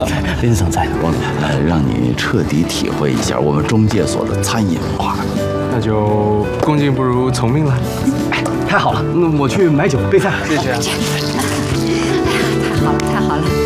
林总在呢， 王总，让你彻底体会一下我们中介所的餐饮文化。 那就恭敬不如从命了。 太好了，那我去买酒备菜。 谢谢啊。 太好了，太好了。